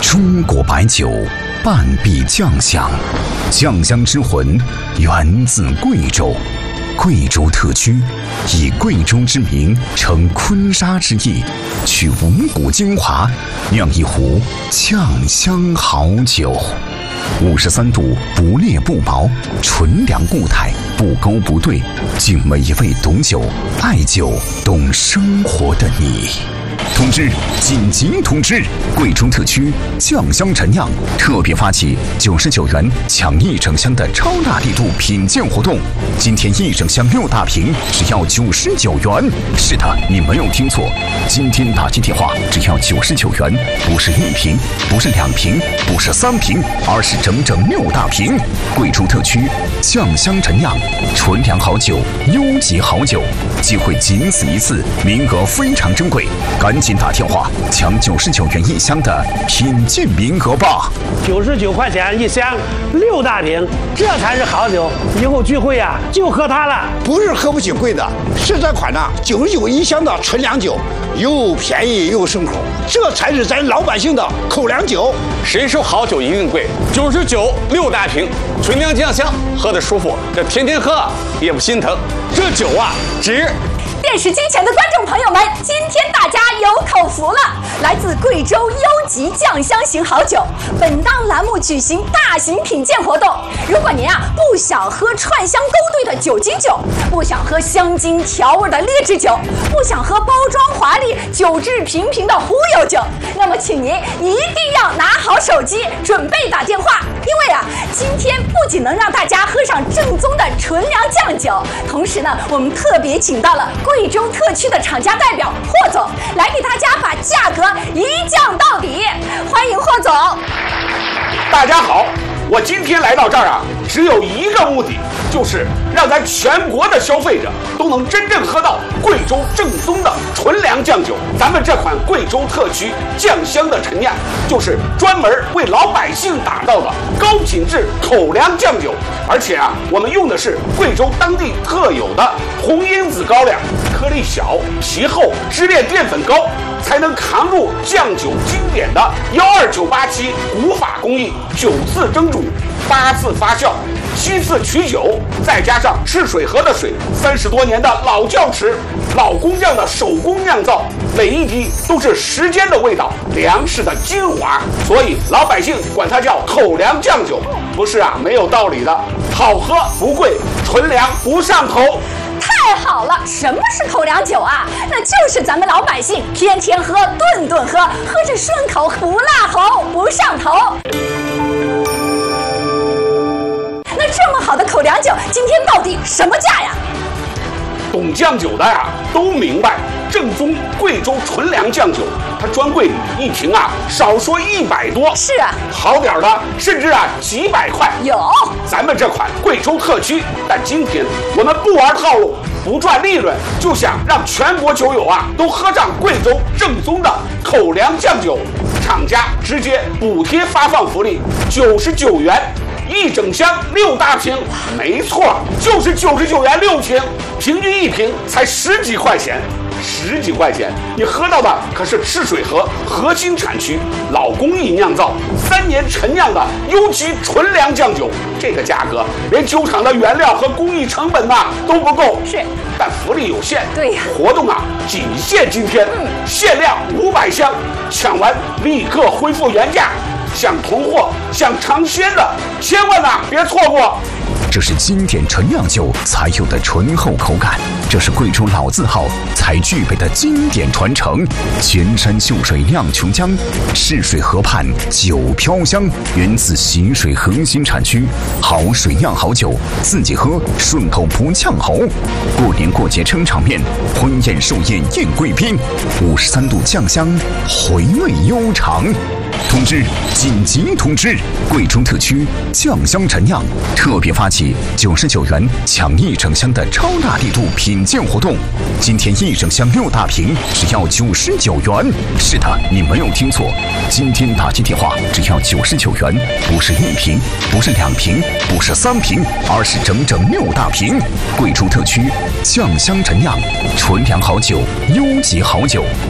中国白酒，半壁酱香，酱香之魂源自贵州。贵州特区以贵州之名承坤沙之意，取五谷精华，酿一壶酱香好酒。53度不烈不薄，纯良固态，不勾不兑，敬每一位懂酒、爱酒、懂生活的你。通知！紧急通知！贵州特区酱香陈酿特别发起99元抢1整箱的超大力度品鉴活动，今天1整箱6大瓶只要99元。是的，你没有听错，今天打进电话只要99元，不是1瓶，不是2瓶，不是3瓶，而是整整6大瓶。贵州特区酱香陈酿，纯良好酒，优级好酒，机会仅此一次，名额非常珍贵，赶紧打电话抢99元1箱的品鉴名额吧 ！99块钱1箱6大瓶，这才是好酒。以后聚会啊，就喝它了。 不是喝不起贵的，是这款991箱的纯粮酒，又便宜又顺口，这才是咱老百姓的口粮酒。 谁说好酒一定贵？99 6大瓶，纯粮酱香，喝得舒服，这天天喝也不心疼。这酒啊，值。 电视机前的观众朋友们，今天大家有口福了！来自贵州优级酱香型好酒，本档栏目举行大型品鉴活动。如果您不想喝串香勾兑的酒精酒，不想喝香精调味的劣质酒，不想喝包装华丽、酒质平平的忽悠酒，那么请您一定要拿好手机，准备打电话，因为今天不仅能让大家喝上正宗的纯粮酱酒，同时呢，我们特别请到了贵州特区的厂家代表霍总来给大家把价格一降到底，欢迎霍总。 大家好，我今天来到这儿只有一个目的，就是让咱全国的消费者都能真正喝到贵州正宗的纯粮酱酒。咱们这款贵州特区酱香的陈酿，就是专门为老百姓打造的高品质口粮酱酒。而且我们用的是贵州当地特有的红因子高粱，颗粒小，皮厚，支链淀粉高，才能扛住酱酒经典的12987古法工艺，9次蒸煮，8次发酵，7次取酒，再加上赤水河的水，30多年的老窖池，老工匠的手工酿造，每一滴都是时间的味道，粮食的精华，所以老百姓管它叫口粮酱酒，不是没有道理的。好喝不贵，纯粮不上头。 太好了，什么是口粮酒那就是咱们老百姓天天喝、顿顿喝，喝着顺口，不辣喉，不上头。那这么好的口粮酒，今天到底什么价呀？ 懂酱酒的都明白，正宗贵州纯粮酱酒，它专柜里1瓶少说100多， 是好点的甚至几百块有。 咱们这款贵州特区，但今天我们不玩套路，不赚利润，就想让全国酒友都喝上贵州正宗的口粮酱酒。厂家直接补贴发放福利，99元1整箱6大瓶，没错，就是99元6瓶，平均1瓶才10几块钱。10几块钱，你喝到的可是赤水河核心产区老工艺酿造3年陈酿的优级纯粮酱酒，这个价格连酒厂的原料和工艺成本都不够。 是， 但福利有限。 对呀， 活动仅限今天，限量500箱，抢完立刻恢复原价。想囤货、想尝鲜的，千万别错过。 这是经典陈酿酒才有的醇厚口感，这是贵州老字号才具备的经典传承。泉山秀水酿琼浆，赤水河畔酒飘香，源自习水核心产区，好水酿好酒，自己喝顺口不呛喉。过年过节撑场面，婚宴寿宴宴贵宾，53度酱香，回味悠长。通知！紧急通知！贵州特区酱香陈酿特别发起99元抢1整箱的超大力度品鉴活动，今天1整箱6大瓶只要99元。是的，你没有听错，今天打进电话只要99元，不是1瓶，不是2瓶，不是3瓶，而是整整6大瓶。贵州特区酱香陈酿，纯粮好酒，优级好酒。